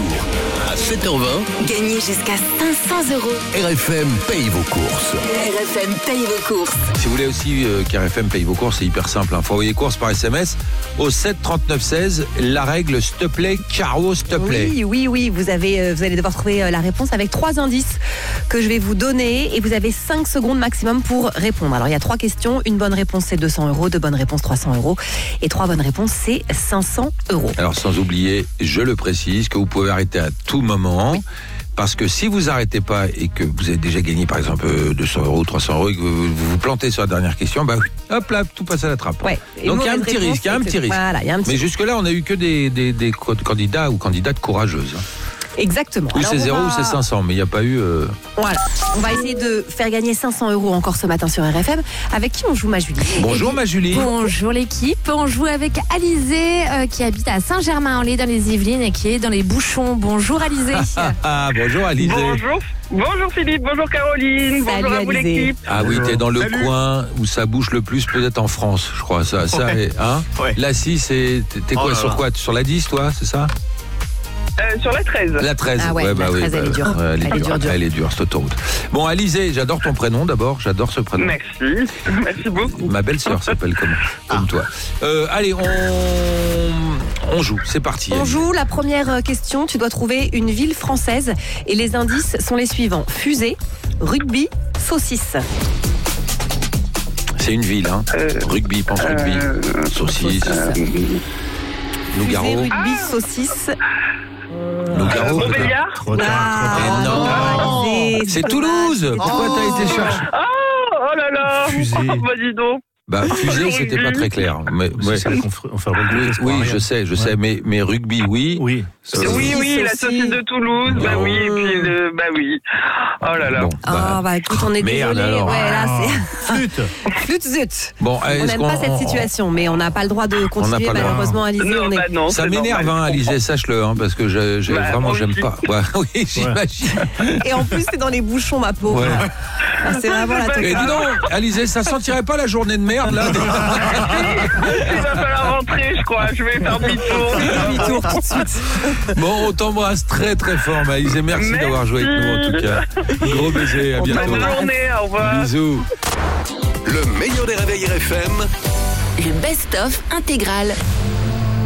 jour, à 7h20, Gagnez jusqu'à 500 €. RFM paye vos courses. RFM paye vos courses. Si vous voulez aussi qu'RFM paye vos courses, c'est hyper simple. Il faut envoyer courses par SMS au 7 39 16. La règle, s'il te plaît, Caro, s'il te plaît. Oui. Vous allez devoir trouver la réponse avec 3 indices que je vais vous donner et vous avez 5 secondes maximum pour répondre. Alors, il y a 3 questions. Une bonne réponse, c'est 200 €. 2 bonnes réponses, 300 €. Et 3 bonnes réponses, c'est 500 €. Alors, sans oublier, je le précise, que vous pouvez arrêter à tout moment. Oui. Parce que si vous arrêtez pas et que vous avez déjà gagné par exemple 200 €, 300 € et que vous vous plantez sur la dernière question, bah hop là, tout passe à la trappe. Ouais. Donc il y a un petit risque, Voilà, Mais jusque-là, on a eu que des candidats ou candidates courageuses. Exactement. Ou c'est 0 ou c'est 500, mais il n'y a pas eu... Voilà. On va essayer de faire gagner 500 € encore ce matin sur RFM. Avec qui on joue, ma Julie? Bonjour, ma Julie. Bonjour l'équipe. On joue avec Alizé qui habite à Saint-Germain-en-Laye dans les Yvelines et qui est dans les bouchons. Bonjour Alizé. Bonjour Alizé. Bonjour Philippe, bonjour Caroline, Salut, bonjour à vous Alizé. l'équipe. Ah oui, t'es dans le coin où ça bouge le plus, peut-être en France, je crois. Ça, hein Ouais. La 6, t'es quoi, sur quoi? Sur la 10, toi, c'est ça? Sur la 13. La 13. Ah ouais, la 13, elle est dure. Elle est dure, cette autoroute. Bon, Alizé, j'adore ton prénom d'abord, j'adore ce prénom. Merci beaucoup. Ma belle-sœur s'appelle comme toi. Allez, on joue, c'est parti. On joue. La première question, tu dois trouver une ville française et les indices sont les suivants: fusée, rugby, saucisse. C'est une ville, hein. Rugby, pense rugby. Saucisse. Loup-garou. Fusée, rugby, saucisse. Loup-garou. Montbéliard. Mais non. Alizé. C'est Toulouse. Pourquoi t'as été chercher? Oh là là. Fusée. Oh, bah dis donc. Bah, fusée, c'était pas très clair. Mais, C'est ça qu'on fait le rugby. oui, je sais, mais rugby, oui. Oui. Oui, la saucisse de Toulouse. Bah oui, et puis bah oui. Oh là là. Bon, Écoute, on est merde, désolé. alors. Ouais, là, Flûte. c'est zut. Bon, On n'aime pas cette situation, mais on n'a pas le droit de continuer. pas le droit. Malheureusement, Alizé, Non, bah non, Ça c'est m'énerve, normal. Alizé, sache-le, parce que vraiment, moi j'aime aussi. pas. Ouais, oui, j'imagine. Et en plus, c'est dans les bouchons, ma pauvre. Ouais. C'est vraiment la Et dis donc, Alizé, ça sentirait pas la journée de merde, là? Il va falloir rentrer, je crois. Je vais faire demi-tour. demi-tour tout de suite. Bon, on t'embrasse très très fort, Alizé. Merci d'avoir joué avec nous, en tout cas. Gros baiser, à bientôt. Bonne journée, au revoir. Bisous. Le meilleur des réveils RFM, Le best-of intégral.